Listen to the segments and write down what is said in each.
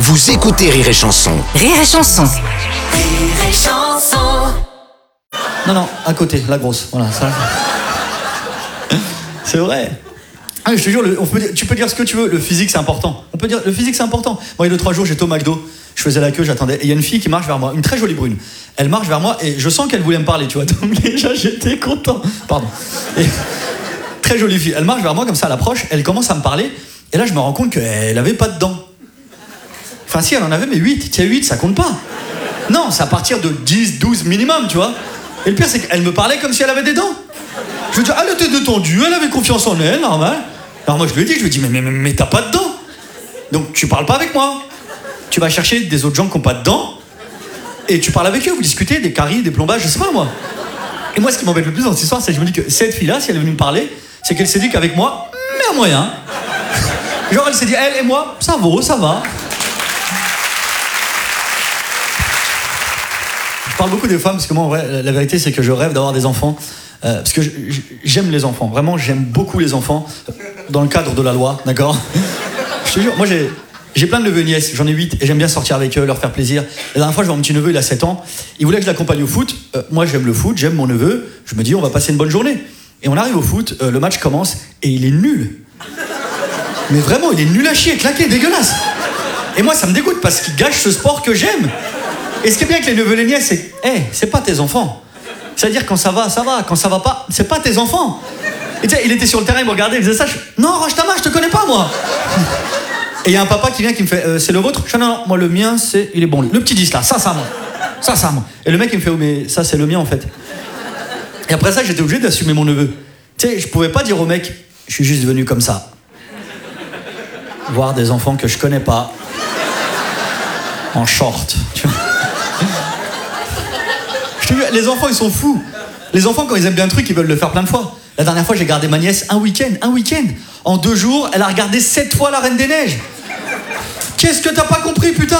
Vous écoutez Rire et Chanson. Rire et Chanson. Rire et Chanson. Non, à côté, la grosse. Voilà, ça. C'est vrai. Ah, je te jure, tu peux dire ce que tu veux, le physique c'est important. On peut dire, le physique c'est important. Moi, il y a 2-3 jours, j'étais au McDo, je faisais la queue, j'attendais. Et il y a une fille qui marche vers moi, une très jolie brune. Elle marche vers moi et je sens qu'elle voulait me parler, tu vois. Donc déjà, j'étais content. Pardon. Et, très jolie fille. Elle marche vers moi comme ça, elle approche, elle commence à me parler. Et là, je me rends compte qu'elle avait pas de dents. Enfin, si, elle en avait, mais 8. Tiens, 8, ça compte pas. Non, c'est à partir de 10, 12 minimum, tu vois. Et le pire, c'est qu'elle me parlait comme si elle avait des dents. Je veux dire, elle était détendue, elle avait confiance en elle, normal. Alors moi, je lui ai dit, mais t'as pas de dents. Donc, tu parles pas avec moi. Tu vas chercher des autres gens qui ont pas de dents, et tu parles avec eux, vous discutez des caries, des plombages, je sais pas, moi. Et moi, ce qui m'embête le plus dans cette histoire, c'est que je me dis que cette fille-là, si elle est venue me parler, c'est qu'elle s'est dit qu'avec moi, mais à moyen. Genre, elle s'est dit, elle et moi, ça vaut, ça va. Je parle beaucoup des femmes parce que moi, en vrai, la vérité, c'est que je rêve d'avoir des enfants. Parce que j'aime les enfants. Vraiment, j'aime beaucoup les enfants. Dans le cadre de la loi, d'accord. Je te jure, moi, j'ai plein de neveux et nièces. J'en ai 8 et j'aime bien sortir avec eux, leur faire plaisir. La dernière fois, je vois mon petit neveu, il a 7 ans. Il voulait que je l'accompagne au foot. Moi, j'aime le foot, j'aime mon neveu. Je me dis, on va passer une bonne journée. Et on arrive au foot, le match commence et il est nul. Mais vraiment, il est nul à chier, claqué, dégueulasse. Et moi, ça me dégoûte parce qu'il gâche ce sport que j'aime. Et ce qui est bien avec les neveux et les nièces, c'est c'est pas tes enfants. C'est-à-dire quand ça va, ça va. Quand ça va pas, c'est pas tes enfants. Et tu sais, il était sur le terrain, il me regardait, il faisait ça. Non, range ta main, je te connais pas, moi. Et il y a un papa qui vient qui me fait c'est le vôtre? Je dis non, moi le mien, il est bon. Le petit 10 là, ça, moi. Ça, moi. Et le mec, il me fait oh, mais ça, c'est le mien en fait. Et après ça, j'étais obligé d'assumer mon neveu. Tu sais, je pouvais pas dire au mec, je suis juste venu comme ça. Voir des enfants que je connais pas. En short. Tu vois. Je te dis, les enfants, ils sont fous. Les enfants, quand ils aiment bien un truc, ils veulent le faire plein de fois. La dernière fois, j'ai gardé ma nièce un week-end. En 2 jours, elle a regardé 7 fois La Reine des Neiges. Qu'est-ce que t'as pas compris, putain?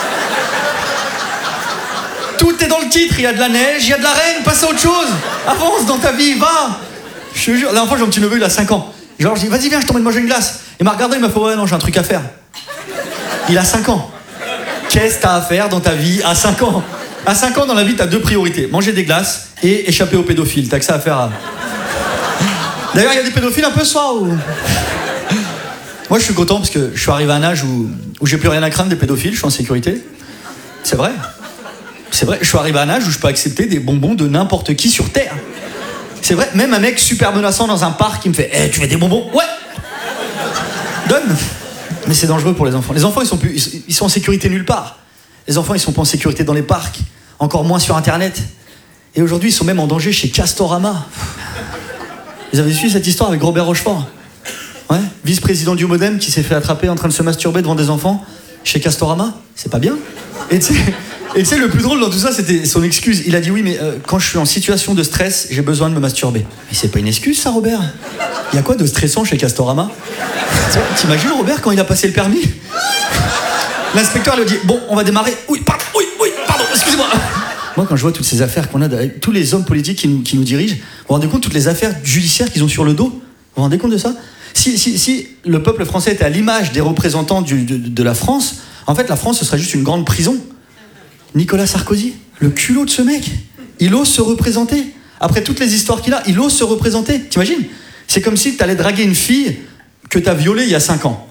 Tout est dans le titre. Il y a de la neige, il y a de la reine. Passe à autre chose. Avance dans ta vie, va. Je te jure, la dernière fois, j'ai un petit neveu, il a 5 ans. Genre, je dis, vas-y, viens, je t'emmène manger une glace. Il m'a regardé, il m'a fait, ouais, non, j'ai un truc à faire. Il a 5 ans. Qu'est-ce que t'as à faire dans ta vie à 5 ans? À 5 ans, dans la vie, t'as 2 priorités. Manger des glaces et échapper aux pédophiles. T'as que ça à faire. D'ailleurs, il y a des pédophiles un peu ce soir. Moi, je suis content parce que je suis arrivé à un âge où j'ai plus rien à craindre des pédophiles. Je suis en sécurité. C'est vrai. C'est vrai. Je suis arrivé à un âge où je peux accepter des bonbons de n'importe qui sur Terre. C'est vrai. Même un mec super menaçant dans un parc qui me fait tu veux des bonbons? Ouais. Donne. Mais c'est dangereux pour les enfants. Les enfants, ils sont en sécurité nulle part. Les enfants, ils sont pas en sécurité dans les parcs, encore moins sur Internet. Et aujourd'hui, ils sont même en danger chez Castorama. Vous avez suivi cette histoire avec Robert Rochefort? Ouais, vice-président du Modem qui s'est fait attraper en train de se masturber devant des enfants chez Castorama. C'est pas bien. Et tu sais, le plus drôle dans tout ça, c'était son excuse. Il a dit oui, mais quand je suis en situation de stress, j'ai besoin de me masturber. Mais c'est pas une excuse, ça, Robert? Il y a quoi de stressant chez Castorama? T'imagines, Robert, quand il a passé le permis? L'inspecteur lui a dit bon, on va démarrer. Oui, pardon, excusez-moi. Moi, quand je vois toutes ces affaires qu'on a, tous les hommes politiques qui nous dirigent, vous vous rendez compte toutes les affaires judiciaires qu'ils ont sur le dos? Vous vous rendez compte de ça? Si le peuple français était à l'image des représentants de la France, en fait, la France, ce serait juste une grande prison. Nicolas Sarkozy, le culot de ce mec, il ose se représenter. Après toutes les histoires qu'il a, il ose se représenter. T'imagines? C'est comme si t'allais draguer une fille que t'as violée il y a 5 ans.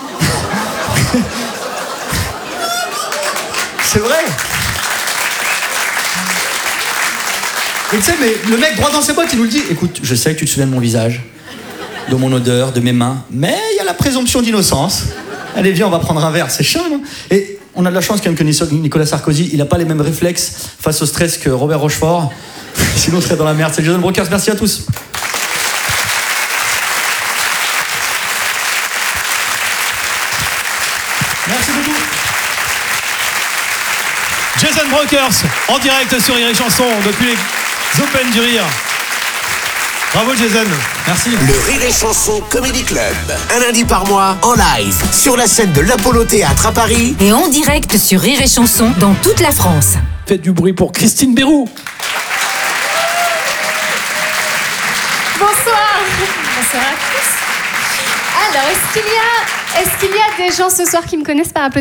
C'est vrai. Et tu sais, mais le mec droit dans ses bottes, il nous le dit. Écoute, je sais que tu te souviens de mon visage, de mon odeur, de mes mains, mais il y a la présomption d'innocence. Allez, viens, on va prendre un verre, c'est chiant, non? Et on a de la chance quand même que Nicolas Sarkozy, il n'a pas les mêmes réflexes face au stress que Robert Rochefort. Sinon, on serait dans la merde. C'est Jason Brokers, merci à tous. Merci beaucoup. Jason Brokers, en direct sur Rire et Chanson, depuis les Open du Rire. Bravo Jason, merci. Le Rire et Chanson Comedy Club. Un lundi par mois, en live, sur la scène de l'Apollo Théâtre à Paris. Et en direct sur Rire et Chanson dans toute la France. Faites du bruit pour Christine Béroux. Bonsoir à tous. Alors, est-ce qu'il y a des gens ce soir qui me connaissent par un peu